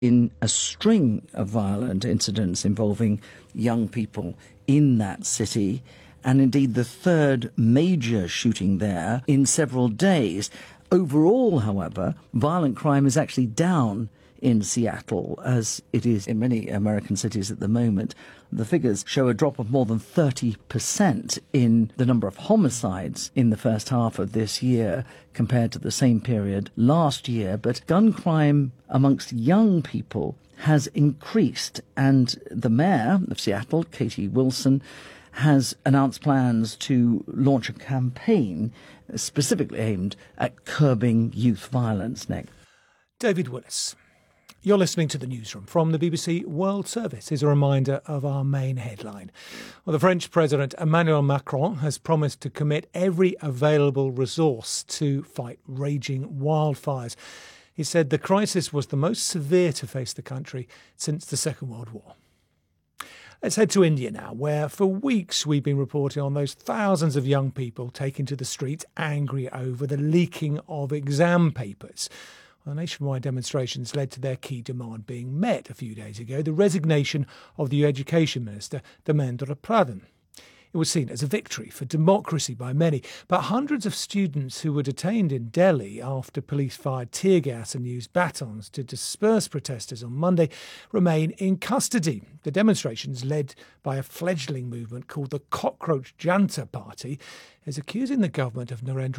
in a string of violent incidents involving young people in that city, and indeed the third major shooting there in several days. Overall, however, violent crime is actually down in Seattle, as it is in many American cities at the moment. The figures show a drop of more than 30% in the number of homicides in the first half of this year compared to the same period last year. But gun crime amongst young people has increased, and the mayor of Seattle, Katie Wilson, has announced plans to launch a campaign specifically aimed at curbing youth violence. Nick. David Willis. You're listening to the newsroom from the BBC World Service. Here's a reminder of our main headline. Well, the French President Emmanuel Macron has promised to commit every available resource to fight raging wildfires. He said the crisis was the most severe to face the country since the Second World War. Let's head to India now, where for weeks we've been reporting on those thousands of young people taking to the streets angry over the leaking of exam papers. Well, nationwide demonstrations led to their key demand being met a few days ago, the resignation of the Education Minister, Dharmendra Pradhan. It was seen as a victory for democracy by many, but hundreds of students who were detained in Delhi after police fired tear gas and used batons to disperse protesters on Monday remain in custody. The demonstrations, led by a fledgling movement called the Cockroach Janta Party, is accusing the government of Narendra